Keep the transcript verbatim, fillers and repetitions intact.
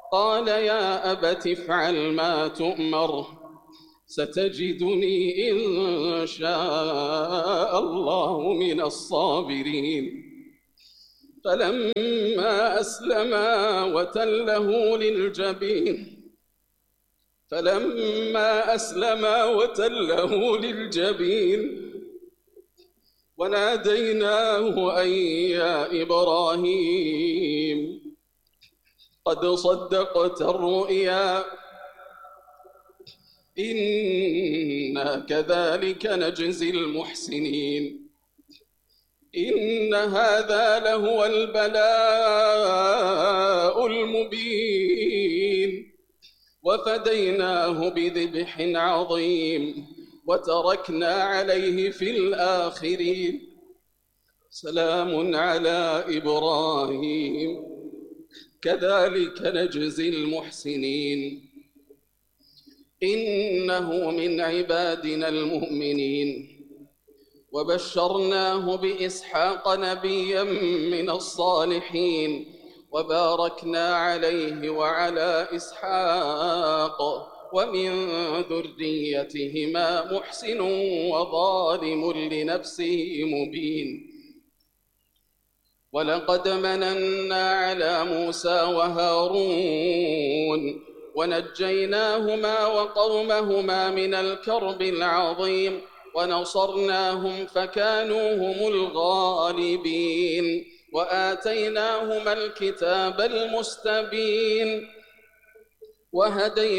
قال يا أبت افعل ما تؤمر ستجدني إن شاء الله من الصابرين. فلما أسلما وتله للجبين فلما أسلما وتله للجبين وناديناه أن يا إبراهيم قد صدقت الرؤيا إنا كذلك نجزي المحسنين. إن هذا لهو البلاء المبين وفديناه بذبح عظيم وتركنا عليه في الآخرين. سلام على إبراهيم كذلك نجزي المحسنين. إنه من عبادنا المؤمنين وبشرناه بإسحاق نبيا من الصالحين وباركنا عليه وعلى إسحاق ومن ذريتهما محسن وظالم لنفسه مبين. ولقد مننا على موسى وهارون ونجيناهما وقومهما من الكرب العظيم ونصرناهم فكانوا هم الغالبين وآتيناهما الكتاب المستبين وهديناهما